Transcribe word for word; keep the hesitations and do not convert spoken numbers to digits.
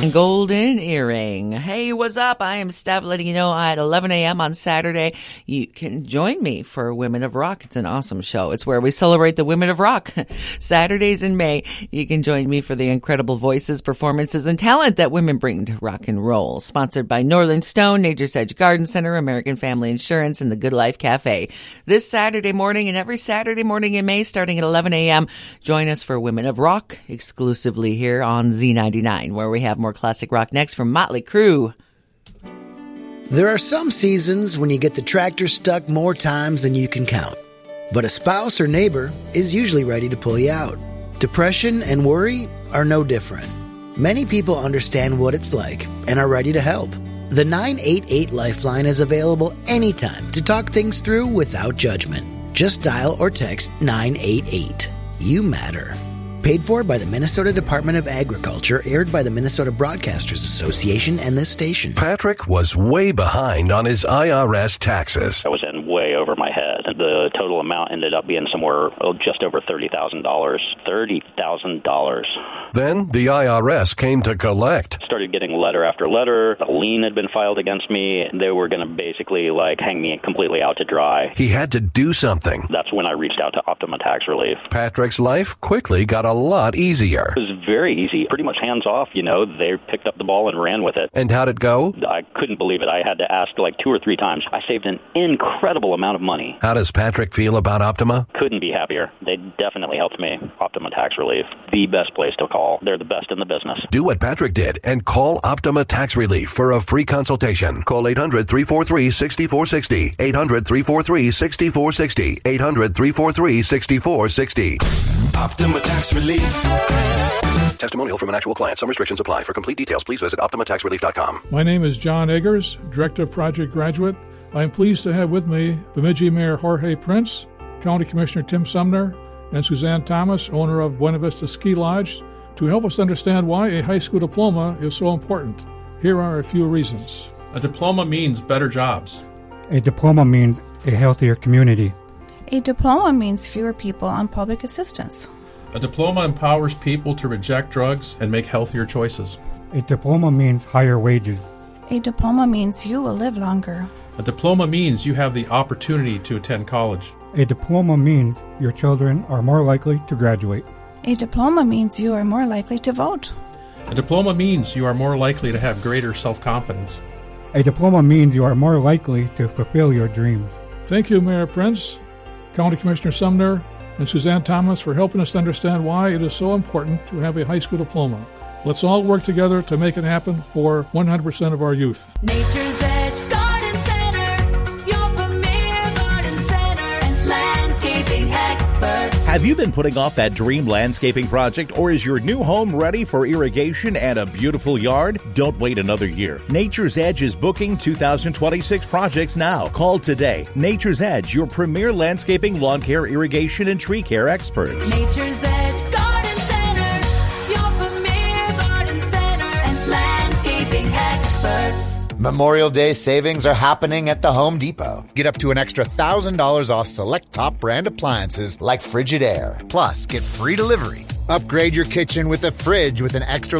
Golden Earring. Hey, what's up? I am Steph, letting you know at eleven a.m. on Saturday, you can join me for Women of Rock. It's an awesome show. It's where we celebrate the women of rock. Saturdays in May, you can join me for the incredible voices, performances, and talent that women bring to rock and roll. Sponsored by Northern Stone, Nature's Edge Garden Center, American Family Insurance, and the Good Life Cafe. This Saturday morning and every Saturday morning in May, starting at eleven a.m., join us for Women of Rock, exclusively here on Z ninety-nine, where we have more classic rock next from Motley Crue. There are some seasons when you get the tractor stuck more times than you can count. But a spouse or neighbor is usually ready to pull you out. Depression and worry are no different. Many people understand what it's like and are ready to help. The nine eight eight Lifeline is available anytime to talk things through without judgment. Just dial or text nine eight eight. You matter. Paid for by the Minnesota Department of Agriculture, aired by the Minnesota Broadcasters Association and this station. Patrick was way behind on his I R S taxes. I was in way over my head. The total amount ended up being somewhere oh, just over thirty thousand dollars. thirty thousand dollars. Then the I R S came to collect. Started getting letter after letter. A lien had been filed against me. They were going to basically like hang me completely out to dry. He had to do something. That's when I reached out to Optima Tax Relief. Patrick's life quickly got a lot easier. It was very easy, pretty much hands off, you know. They picked up the ball and ran with it. And how'd it go? I couldn't believe it. I had to ask like two or three times. I saved an incredible amount of money. How does Patrick feel about Optima? Couldn't be happier. They definitely helped me. Optima Tax Relief, the best place to call. They're the best in the business. Do what Patrick did and call Optima Tax Relief for a free consultation. Call eight hundred, three four three, six four six zero. eight hundred, three four three, six four six zero. eight hundred, three four three, six four six zero. Optima Tax Relief. Testimonial from an actual client. Some restrictions apply. For complete details, please visit optima tax relief dot com. My name is John Eggers, Director of Project Graduate. I am pleased to have with me Bemidji Mayor Jorge Prince, County Commissioner Tim Sumner, and Suzanne Thomas, owner of Buena Vista Ski Lodge, to help us understand why a high school diploma is so important. Here are a few reasons. A diploma means better jobs. A diploma means a healthier community. A diploma means fewer people on public assistance. A diploma empowers people to reject drugs and make healthier choices. A diploma means higher wages. A diploma means you will live longer. A diploma means you have the opportunity to attend college. A diploma means your children are more likely to graduate. A diploma means you are more likely to vote. A diploma means you are more likely to have greater self-confidence. A diploma means you are more likely to fulfill your dreams. Thank you, Mayor Prince, County Commissioner Sumner, and Suzanne Thomas for helping us understand why it is so important to have a high school diploma. Let's all work together to make it happen for one hundred percent of our youth. Nature's Edge Garden Center, your premier garden center and landscaping experts. Have you been putting off that dream landscaping project, or is your new home ready for irrigation and a beautiful yard? Don't wait another year. Nature's Edge is booking two thousand twenty-six projects now. Call today. Nature's Edge, your premier landscaping, lawn care, irrigation, and tree care experts. Nature's Edge Garden Center, your premier garden center and landscaping experts. Memorial Day savings are happening at the Home Depot. Get up to an extra one thousand dollars off select top brand appliances like Frigidaire. Plus, get free delivery. Upgrade your kitchen with a fridge with an extra